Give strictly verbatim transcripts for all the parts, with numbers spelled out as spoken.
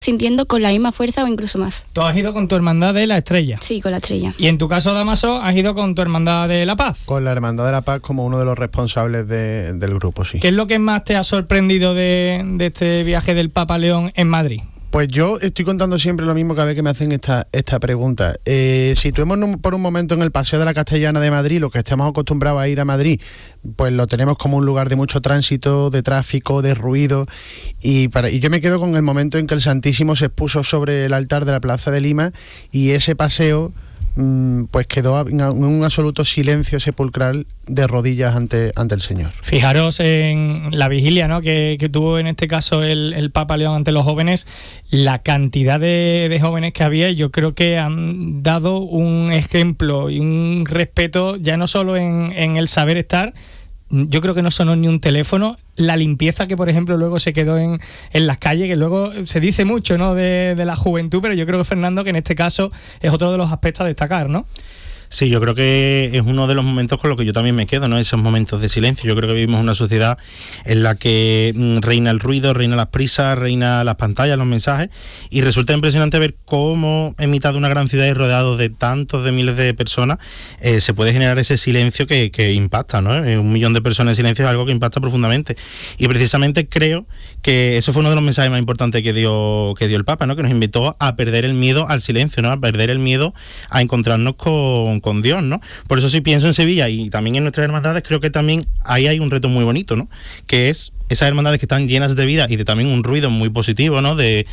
sintiendo con la misma fuerza o incluso más. Tú has ido con tu hermandad de la Estrella. Sí, con la Estrella. Y en tu caso, Dámaso, has ido con tu hermandad de la Paz. Con la Hermandad de la Paz como uno de los responsables de, del grupo, sí. ¿Qué es lo que más te ha sorprendido de, de este viaje del Papa León en Madrid? Pues yo estoy contando siempre lo mismo cada vez que me hacen esta, esta pregunta. Eh, situémonos por un momento en el Paseo de la Castellana de Madrid, los que estamos acostumbrados a ir a Madrid, pues lo tenemos como un lugar de mucho tránsito, de tráfico, de ruido, y, para, y yo me quedo con el momento en que el Santísimo se expuso sobre el altar de la Plaza de Lima y ese paseo pues quedó en un absoluto silencio sepulcral de rodillas ante, ante el Señor. Fijaros en la vigilia, ¿no?, que, que tuvo en este caso el, el Papa León ante los jóvenes, la cantidad de, de jóvenes que había. Yo creo que han dado un ejemplo y un respeto ya no solo en, en el saber estar. Yo creo que no sonó ni un teléfono. La limpieza que, por ejemplo, luego se quedó en, en las calles, que luego se dice mucho, ¿no?, de, de la juventud, pero yo creo que, Fernando, que en este caso es otro de los aspectos a destacar, ¿no? Sí, yo creo que es uno de los momentos con los que yo también me quedo, ¿no? Esos momentos de silencio. Yo creo que vivimos una sociedad en la que reina el ruido, reina las prisas, reina las pantallas, los mensajes, y resulta impresionante ver cómo en mitad de una gran ciudad y rodeado de tantos de miles de personas eh, se puede generar ese silencio que, que impacta, ¿no? Un millón de personas en silencio es algo que impacta profundamente. Y precisamente creo que eso fue uno de los mensajes más importantes que dio, que dio el Papa, ¿no? Que nos invitó a perder el miedo al silencio, ¿no? A perder el miedo a encontrarnos con con Dios, ¿no? Por eso, si pienso en Sevilla y también en nuestras hermandades, creo que también ahí hay un reto muy bonito, ¿no? Que es esas hermandades que están llenas de vida y de también un ruido muy positivo, ¿no? De,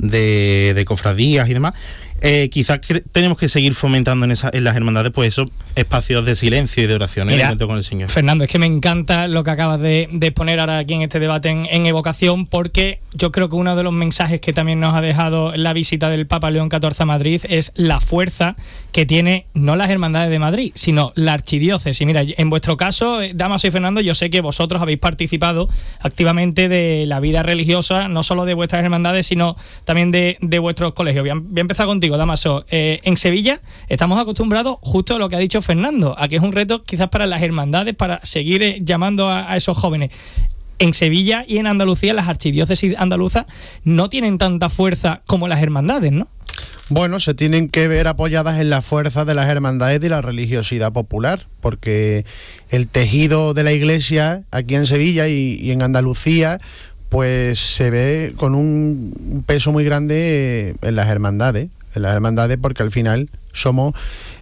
de, de cofradías y demás. Eh, quizás cre- tenemos que seguir fomentando en, esa, en las hermandades pues esos espacios de silencio y de oración en el encuentro con el Señor. Fernando, es que me encanta lo que acabas de, de exponer ahora aquí en este debate en, en evocación, porque yo creo que uno de los mensajes que también nos ha dejado la visita del Papa León catorce a Madrid es la fuerza que tiene no las hermandades de Madrid, sino la archidiócesis. Mira, en vuestro caso, Dámaso y Fernando, yo sé que vosotros habéis participado activamente de la vida religiosa, no solo de vuestras hermandades, sino también de, de vuestros colegios. Voy a, voy a empezar contigo, Dámaso. Eh, en Sevilla estamos acostumbrados, justo a lo que ha dicho Fernando, a que es un reto quizás para las hermandades, para seguir eh, llamando a, a esos jóvenes. En Sevilla y en Andalucía, las archidiócesis andaluzas no tienen tanta fuerza como las hermandades, ¿no? Bueno, se tienen que ver apoyadas en la fuerza de las hermandades y de la religiosidad popular, porque el tejido de la Iglesia aquí en Sevilla y, y en Andalucía pues se ve con un peso muy grande en las hermandades, en las hermandades porque al final somos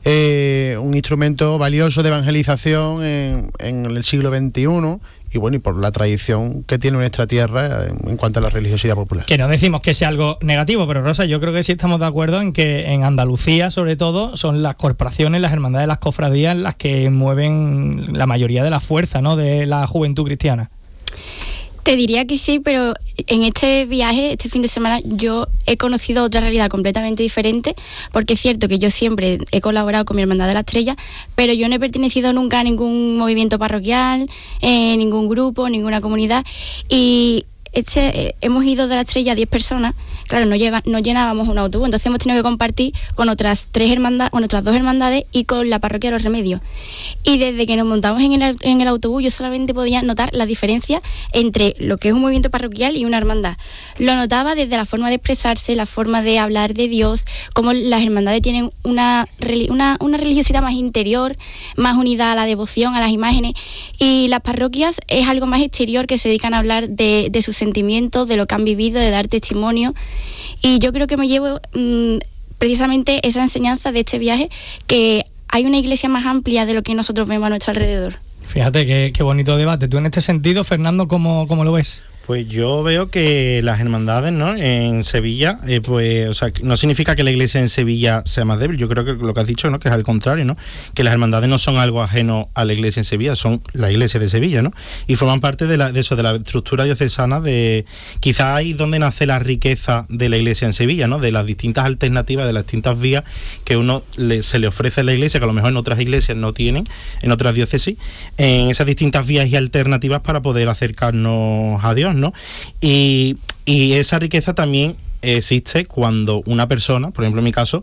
eh, un instrumento valioso de evangelización en, en el siglo veintiuno. Y bueno, y por la tradición que tiene nuestra tierra en cuanto a la religiosidad popular. Que no decimos que sea algo negativo, pero Rosa, yo creo que sí estamos de acuerdo en que en Andalucía, sobre todo, son las corporaciones, las hermandades, las cofradías las que mueven la mayoría de la fuerza, ¿no?, de la juventud cristiana. Te diría que sí, pero en este viaje, este fin de semana, yo he conocido otra realidad completamente diferente, porque es cierto que yo siempre he colaborado con mi Hermandad de la Estrella, pero yo no he pertenecido nunca a ningún movimiento parroquial, eh, ningún grupo, ninguna comunidad, y este, eh, hemos ido de la Estrella diez personas. Claro, no, lleva, no llenábamos un autobús, entonces hemos tenido que compartir con otras tres hermandades, con otras dos hermandades y con la parroquia de los Remedios. Y desde que nos montamos en el, en el autobús, yo solamente podía notar la diferencia entre lo que es un movimiento parroquial y una hermandad. Lo notaba desde la forma de expresarse, la forma de hablar de Dios, cómo las hermandades tienen una, una, una religiosidad más interior, más unida a la devoción, a las imágenes, y las parroquias es algo más exterior, que se dedican a hablar de, de sus sentimientos, de lo que han vivido, de dar testimonio. Y yo creo que me llevo mmm, precisamente esa enseñanza de este viaje, que hay una iglesia más amplia de lo que nosotros vemos a nuestro alrededor. Fíjate qué, qué bonito debate. Tú en este sentido, Fernando, ¿cómo, cómo lo ves? Pues yo veo que las hermandades, ¿no?, en Sevilla, eh, pues, o sea, no significa que la iglesia en Sevilla sea más débil. Yo creo que lo que has dicho, ¿no?, que es al contrario, ¿no?, que las hermandades no son algo ajeno a la iglesia en Sevilla, son la iglesia de Sevilla, ¿no?, y forman parte de, la, de eso, de la estructura diocesana, de quizá ahí donde nace la riqueza de la iglesia en Sevilla, ¿no?, de las distintas alternativas, de las distintas vías que uno le, se le ofrece a la iglesia, que a lo mejor en otras iglesias no tienen, en otras diócesis, en esas distintas vías y alternativas para poder acercarnos a Dios, ¿no? Y, y esa riqueza también existe cuando una persona, por ejemplo en mi caso,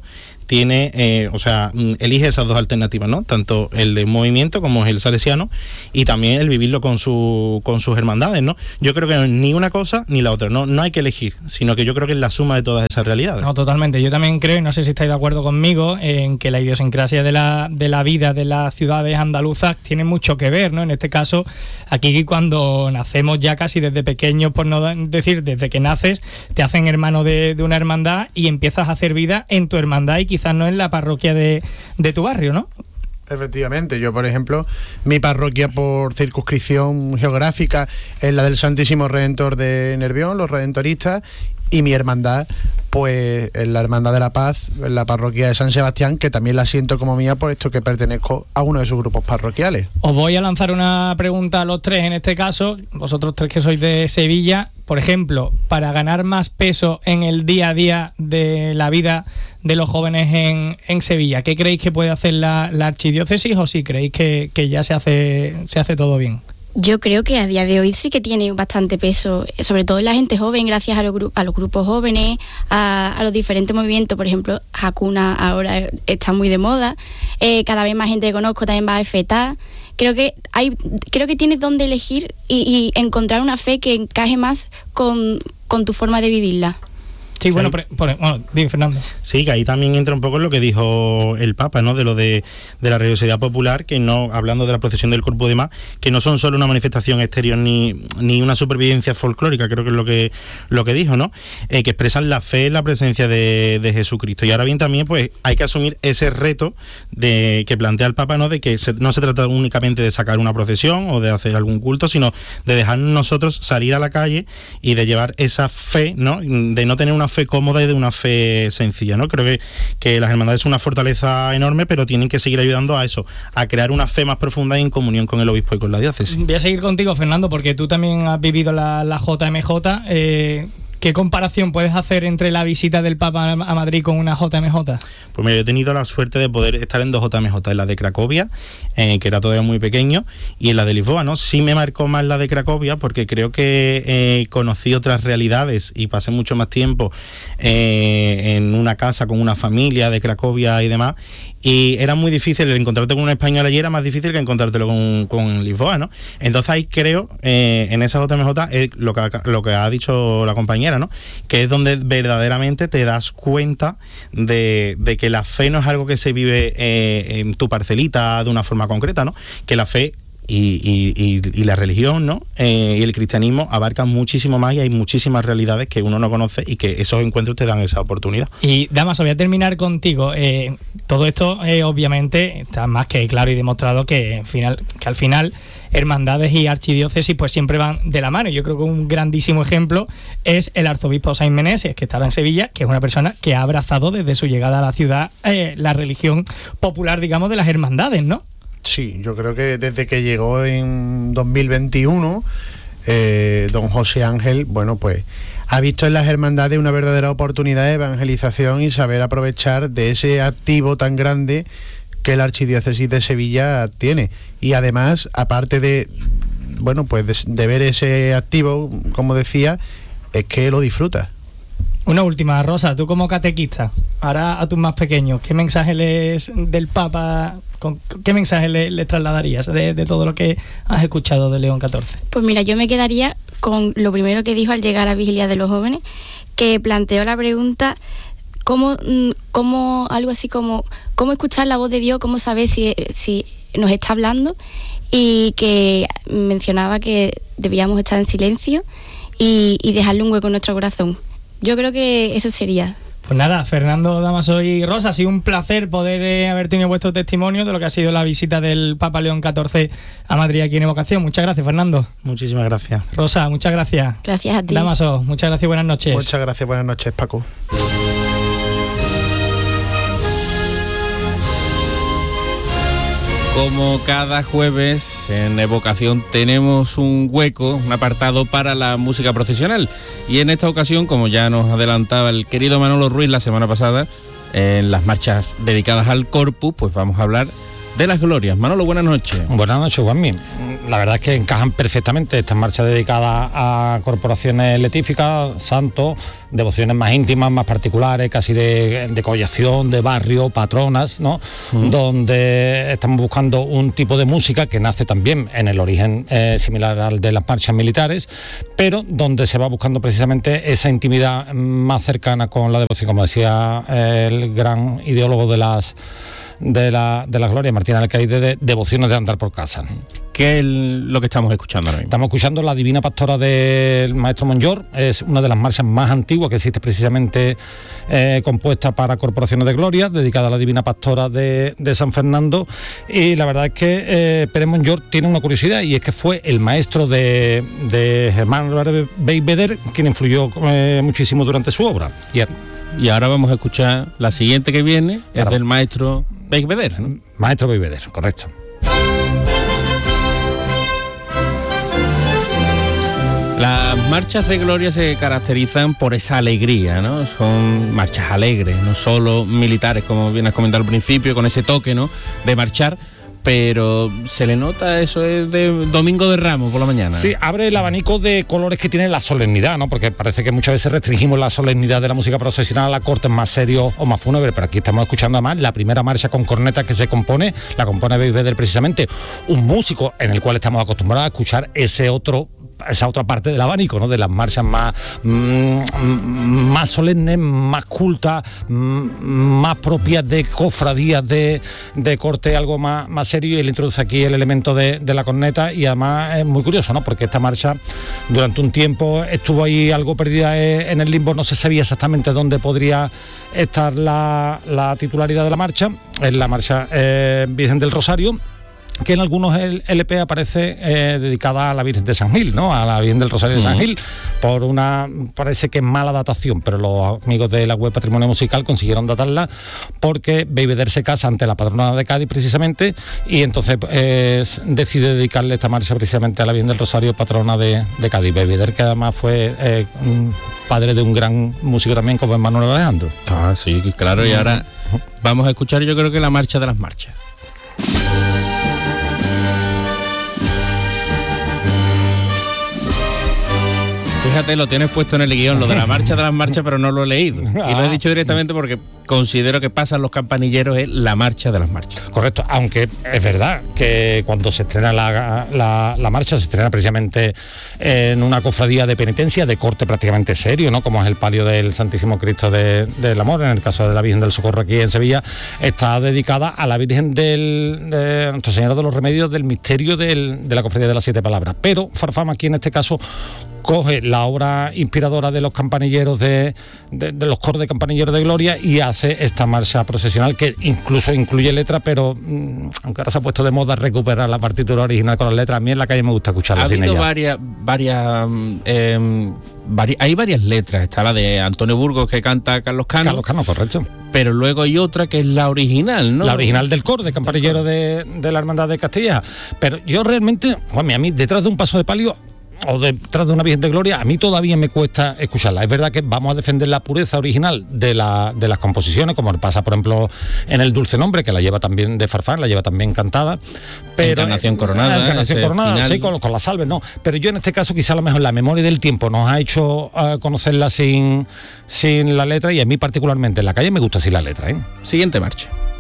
tiene, eh, o sea, elige esas dos alternativas, ¿no? Tanto el de movimiento como el salesiano, y también el vivirlo con su con sus hermandades, ¿no? Yo creo que ni una cosa ni la otra, no, no hay que elegir, sino que yo creo que es la suma de todas esas realidades. No, totalmente. Yo también creo, y no sé si estáis de acuerdo conmigo, en que la idiosincrasia de la, de la vida de las ciudades andaluzas tiene mucho que ver, ¿no? En este caso, aquí cuando nacemos ya casi desde pequeños, por no decir desde que naces, te hacen hermano de, de una hermandad y empiezas a hacer vida en tu hermandad y quizás no en la parroquia de, de tu barrio, ¿no? Efectivamente, yo por ejemplo, mi parroquia por circunscripción geográfica es la del Santísimo Redentor de Nervión, los redentoristas, y mi hermandad pues es la Hermandad de la Paz, en la parroquia de San Sebastián, que también la siento como mía por esto que pertenezco a uno de sus grupos parroquiales. Os voy a lanzar una pregunta a los tres en este caso, vosotros tres que sois de Sevilla. Por ejemplo, para ganar más peso en el día a día de la vida de los jóvenes en, en Sevilla, ¿qué creéis que puede hacer la, la archidiócesis, o si creéis que, que ya se hace, se hace todo bien? Yo creo que a día de hoy sí que tiene bastante peso, sobre todo en la gente joven, gracias a los, gru- a los grupos jóvenes, a, a los diferentes movimientos. Por ejemplo, Hakuna ahora está muy de moda, eh, cada vez más gente que conozco también va a F E T A. Creo que hay, creo que tienes dónde elegir y, y encontrar una fe que encaje más con, con tu forma de vivirla. Sí, bueno, por, por, bueno, dime, Fernando. Sí, que ahí también entra un poco en lo que dijo el Papa, ¿no? De lo de, de la religiosidad popular, que no, hablando de la procesión del cuerpo y demás, que no son solo una manifestación exterior ni, ni una supervivencia folclórica, creo que es lo que, lo que dijo, ¿no? Eh, que expresan la fe en la presencia de, de Jesucristo. Y ahora bien también, pues, hay que asumir ese reto de que plantea el Papa, ¿no? De que se, no se trata únicamente de sacar una procesión o de hacer algún culto, sino de dejarnos nosotros salir a la calle y de llevar esa fe, ¿no? De no tener una fe cómoda y de una fe sencilla, ¿no? Creo que, que las hermandades son una fortaleza enorme, pero tienen que seguir ayudando a eso, a crear una fe más profunda y en comunión con el obispo y con la diócesis. Voy a seguir contigo, Fernando, porque tú también has vivido la, la J M J. Eh, ¿Qué comparación puedes hacer entre la visita del Papa a Madrid con una J M J? Pues mira, yo he tenido la suerte de poder estar en dos J M J, en la de Cracovia, eh, que era todavía muy pequeño, y en la de Lisboa, ¿no? Sí me marcó más la de Cracovia porque creo que eh, conocí otras realidades y pasé mucho más tiempo eh, en una casa con una familia de Cracovia y demás, y era muy difícil, el encontrarte con un español allí era más difícil que encontrártelo con, con Lisboa, ¿no? Entonces ahí creo, eh, en esa J M J, es lo que, lo que ha dicho la compañera, ¿no? Que es donde verdaderamente te das cuenta de, de que la fe no es algo que se vive eh, en tu parcelita de una forma concreta, ¿no? Que la fe Y, y, y, y la religión, ¿no? Eh, y el cristianismo abarcan muchísimo más y hay muchísimas realidades que uno no conoce y que esos encuentros te dan esa oportunidad. Y Damaso, voy a terminar contigo. Eh, todo esto eh, obviamente está más que claro y demostrado que, final, que al final hermandades y archidiócesis pues siempre van de la mano. Yo creo que un grandísimo ejemplo es el arzobispo Sainz Meneses, que estaba en Sevilla, que es una persona que ha abrazado desde su llegada a la ciudad eh, la religión popular, digamos, de las hermandades, ¿no? Sí, yo creo que desde que llegó en dos mil veintiuno, eh, don José Ángel, bueno, pues ha visto en las hermandades una verdadera oportunidad de evangelización y saber aprovechar de ese activo tan grande que la Archidiócesis de Sevilla tiene. Y además, aparte de, bueno, pues de, de ver ese activo, como decía, es que lo disfruta. Una última, Rosa, tú como catequista, ahora a tus más pequeños, ¿qué mensaje les del Papa, con, qué mensaje les, les trasladarías de, de todo lo que has escuchado de León catorce? Pues mira, yo me quedaría con lo primero que dijo al llegar a la vigilia de los jóvenes, que planteó la pregunta, ¿cómo, cómo algo así como, cómo escuchar la voz de Dios, cómo saber si, si nos está hablando? Y que mencionaba que debíamos estar en silencio y, y dejarle un hueco en nuestro corazón. Yo creo que eso sería. Pues nada, Fernando, Damaso y Rosa, ha sido un placer poder eh, haber tenido vuestro testimonio de lo que ha sido la visita del Papa León catorce a Madrid aquí en Evocación. Muchas gracias, Fernando. Muchísimas gracias. Rosa, muchas gracias. Gracias a ti. Damaso, muchas gracias y buenas noches. Muchas gracias, buenas noches, Paco. Como cada jueves en Evocación tenemos un hueco, un apartado para la música procesional. Y en esta ocasión, como ya nos adelantaba el querido Manolo Ruiz la semana pasada, en las marchas dedicadas al Corpus, pues vamos a hablar de las Glorias. Manolo, buenas noches. Buenas noches, Juanmi. La verdad es que encajan perfectamente estas marchas dedicadas a corporaciones letíficas, santos, devociones más íntimas, más particulares, casi de, de collación, de barrio, patronas, ¿no? Mm. Donde estamos buscando un tipo de música que nace también en el origen eh, similar al de las marchas militares, pero donde se va buscando precisamente esa intimidad más cercana con la devoción, como decía eh, el gran ideólogo de las de la de las Glorias, Martín Alcaide, de devociones de andar por casa. ¿Qué es lo que estamos escuchando ahora mismo? Estamos escuchando la Divina Pastora del Maestro Monllor. Es una de las marchas más antiguas que existe, precisamente eh, compuesta para corporaciones de gloria, dedicada a la Divina Pastora de, de San Fernando. Y la verdad es que eh, Pérez Monllor tiene una curiosidad, y es que fue el maestro de, de Germán Beigbeder quien influyó eh, muchísimo durante su obra. Y, y ahora vamos a escuchar la siguiente que viene, claro, es del maestro Beigbeder, ¿no? Maestro Beigbeder, correcto. Las marchas de gloria se caracterizan por esa alegría, ¿no? Son marchas alegres, no solo militares, como bien has comentado al principio, con ese toque, ¿no?, de marchar, pero se le nota, eso es de Domingo de Ramos por la mañana. Sí, abre el abanico de colores que tiene la solemnidad, ¿no? Porque parece que muchas veces restringimos la solemnidad de la música procesional a cortes más serios o más fúnebres, pero aquí estamos escuchando además la primera marcha con cornetas que se compone, la compone Beigbeder precisamente, un músico en el cual estamos acostumbrados a escuchar ese otro esa otra parte del abanico, ¿no?, de las marchas más mmm, más solemnes, más cultas, mmm, más propias de cofradías de, de corte algo más, más serio, y él introduce aquí el elemento de, de la corneta. Y además es muy curioso, ¿no?, porque esta marcha durante un tiempo estuvo ahí algo perdida en el limbo, no se sabía exactamente dónde podría estar la, la titularidad de la marcha. Es la marcha eh, Virgen del Rosario, que en algunos L P aparece eh, dedicada a la Virgen de San Gil, ¿no?, a la Virgen del Rosario de San Gil, por una, parece que mala datación, pero los amigos de la web Patrimonio Musical consiguieron datarla, porque Beigbeder se casa ante la patrona de Cádiz precisamente, y entonces eh, decide dedicarle esta marcha precisamente a la Virgen del Rosario, patrona de, de Cádiz. Beigbeder, que además fue eh, padre de un gran músico también como Manuel Alejandro. Ah, sí, claro, y ahora vamos a escuchar, yo creo que la marcha de las marchas. Fíjate, lo tienes puesto en el guión, lo de la marcha de las marchas, pero no lo he leído. Y lo he dicho directamente porque considero que pasan los campanilleros es la marcha de las marchas. Correcto, aunque es verdad que cuando se estrena la, la, la marcha, se estrena precisamente en una cofradía de penitencia de corte prácticamente serio, ¿no?, como es el palio del Santísimo Cristo de, del Amor. En el caso de la Virgen del Socorro aquí en Sevilla, está dedicada a la Virgen del, de Nuestra Señora de los Remedios del Misterio del, de la Cofradía de las Siete Palabras. Pero Farfán aquí en este caso coge la obra inspiradora de los campanilleros de, de, de los coros de campanilleros de gloria y hace esta marcha procesional, que incluso incluye letra, pero mmm, aunque ahora se ha puesto de moda recuperar la partitura original con las letras, a mí en la calle me gusta escucharla. Ha sin habido ella. varias, varias, eh, vari, hay varias letras. Está la de Antonio Burgos que canta Carlos Cano. Carlos Cano, correcto. Pero luego hay otra que es la original, ¿no? La original del coro de campanilleros de, de la Hermandad de Castilla. Pero yo realmente, bueno, a mí detrás de un paso de palio o detrás de una Virgen de Gloria, a mí todavía me cuesta escucharla. Es verdad que vamos a defender la pureza original de, la, de las composiciones, como pasa, por ejemplo, en el Dulce Nombre, que la lleva también de Farfán, la lleva también cantada. Pero, Encarnación Coronada. Eh, Encarnación Coronada, final. sí, con, con las salves, no. Pero yo en este caso, quizá a lo mejor la memoria del tiempo nos ha hecho uh, conocerla sin, sin la letra, y a mí particularmente en la calle me gusta sin la letra, ¿eh? Siguiente marcha.